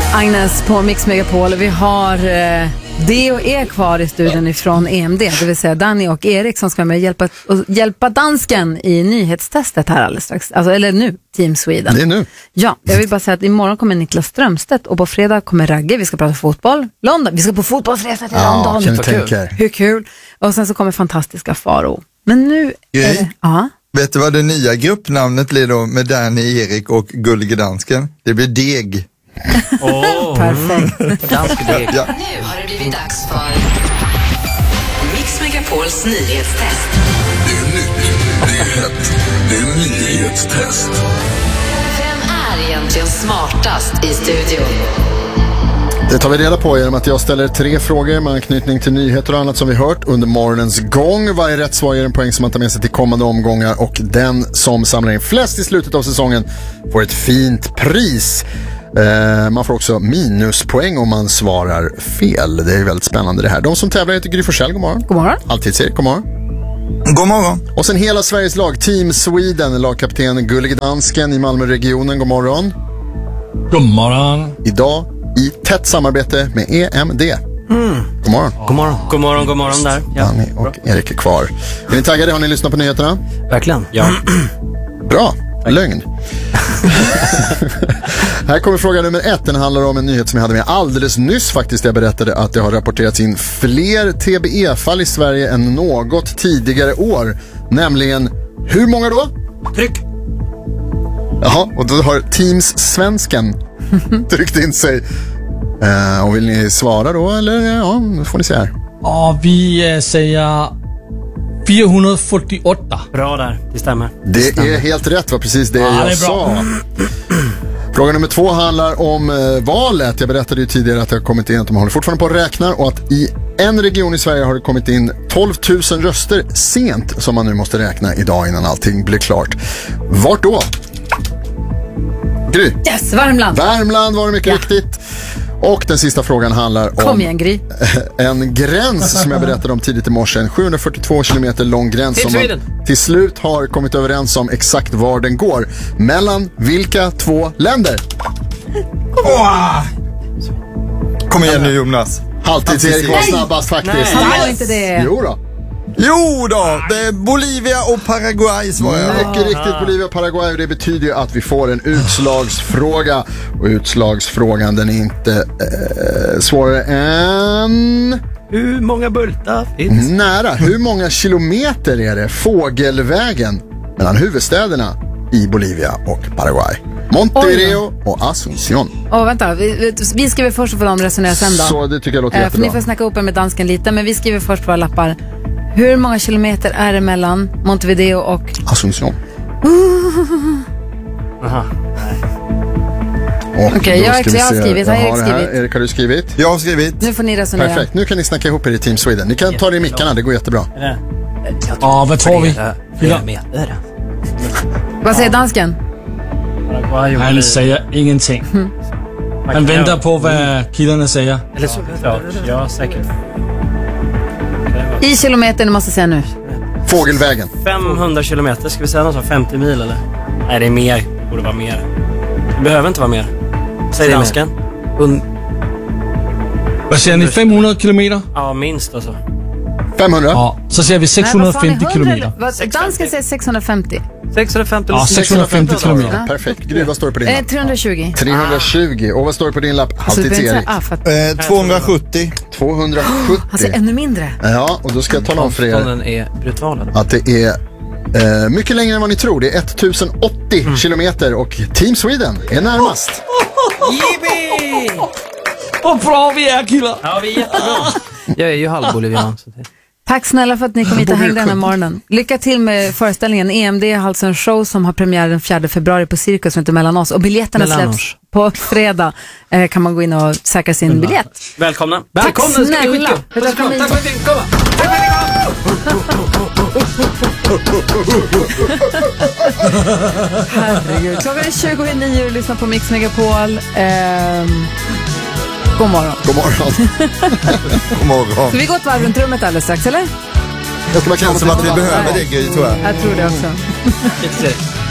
Agnes på Mix Megapol. Vi har D och E kvar i studion ifrån EMD. Det vill säga Danny och Erik som ska med hjälpa dansken i nyhetstestet här alldeles strax. Alltså, eller nu, Team Sweden. Det är nu. Ja, jag vill bara säga att imorgon kommer Niklas Strömstedt och på fredag kommer Ragge. Vi ska prata fotboll. London. Vi ska på fotbollsresa till London. Hur kul. Och sen så kommer fantastiska Faro. Men nu är det... Ja. Vet du vad det nya gruppnamnet blir då med Danny, Erik och Gullige Dansken? Det blir Deg. Perfekt. Danskdeg. Ja. Nu har det blivit dags för Mix Megapols nyhetstest. Det är nytt, det är hett, det är nyhetstest. Vem är egentligen smartast i studion? Det tar vi reda på genom att jag ställer 3 frågor med anknytning till nyheter och annat som vi hört under morgonens gång. Varje rätt svar ger en poäng som man tar med sig till kommande omgångar och den som samlar in flest i slutet av säsongen får ett fint pris. Man får också minuspoäng om man svarar fel. Det är väldigt spännande det här. De som tävlar heter Gry Forssell, god morgon. God morgon. Alltid god morgon. God morgon. Och sen hela Sveriges lag, Team Sweden, lagkapten Gullige Dansken i Malmöregionen, god morgon. God morgon. Idag i tätt samarbete med EMD. God morgon. God morgon. God morgon, god morgon där. Ja. Danny och Erik är kvar. Är ni taggade? Har ni lyssnat på nyheterna? Verkligen. Ja. Bra. Lögn. Här kommer fråga nummer 1. Den handlar om en nyhet som jag hade med alldeles nyss faktiskt. Jag berättade att det har rapporterats in fler TBE-fall i Sverige än något tidigare år. Nämligen, hur många då? Tryck. Jaha, och då har Teams Svensken tryckt in sig. Och vill ni svara då? Eller ja, får ni se här. Och vi säger 448. Bra där, det stämmer. Det är helt rätt, var precis det jag sa. Fråga nummer 2 handlar om valet. Jag berättade ju tidigare att det har kommit in att de håller fortfarande på att räkna och att i en region i Sverige har det kommit in 12 000 röster sent som man nu måste räkna idag innan allting blir klart. Vart då? Gry? Yes, Värmland. Värmland var det mycket riktigt. Och den sista frågan handlar om en gräns som jag berättade om tidigt i morse. En 742 kilometer lång gräns som man till slut har kommit överens om exakt var den går. Mellan vilka 2 länder? Kom igen nu, Jonas. Halvtids-Erik var snabbast faktiskt. Han var inte det. Jo då, det är Bolivia och Paraguay svarar jag. Mycket riktigt Bolivia och Paraguay, och det betyder ju att vi får en utslagsfråga. Och utslagsfrågan, den är inte svårare än... Hur många bultar finns? Nära, hur många kilometer är det fågelvägen mellan huvudstäderna i Bolivia och Paraguay? Montevideo och Asunción. Vänta, vi skriver först och får de resonera sen då. Så det tycker jag låter jättebra. Ni får snacka upp med dansken lite, men vi skriver först på våra lappar. Hur många kilometer är det mellan Montevideo och Asunción? Aha. Okej, jag har skrivit. Erik, har du skrivit? Jag har skrivit. Nu får ni resonera. Perfekt, nu kan ni snacka ihop er i Team Sweden. Ni kan ta det i mickarna, det går jättebra. Vad tror vi? Vad säger dansken? Han säger ingenting. Han väntar på vad killarna säger. Eller så, ja, säkert. I kilometer, ni måste säga nu. Fågelvägen. 500 kilometer, ska vi säga något som 50 mil eller? Nej, det är mer. Det borde vara mer. Det behöver inte vara mer. Säg dansken. Vad säger ni, 500 kilometer? Ja, minst alltså. 500? Ja, så säger vi 650 kilometer. Dansken säger 650. 650. Ja, 650 kilometer. Perfekt. Gry, vad står det på din lapp? 320. 320. Och vad står det på din lapp? Halvtids-Erik. 270. 270. Alltså ännu mindre. Ja, och då ska jag tala om för er är brutala. att det är mycket längre än vad ni tror. Det är 1080 kilometer och Team Sweden är närmast. Jippi! Vad bra vi är, killar! Ja, vi är jättebra. Jag är ju halvbolivian. Tack snälla för att ni kom hit och hängde den här morgonen. Lycka till med föreställningen. EMD har alltså en show som har premiär den 4 februari på Cirkus som heter Mellan oss. Och biljetterna släpps på fredag. Kan man gå in och säkra sin biljett. Välkomna. Tack snälla. Herregud. Klockan är 29 och lyssnar på Mix Megapol. God morgon. God morgon. God morgon. Ska vi gå ett varv runt rummet alldeles strax, eller? Det känns som att vi behöver det, Gry, tror jag. Jag tror det också.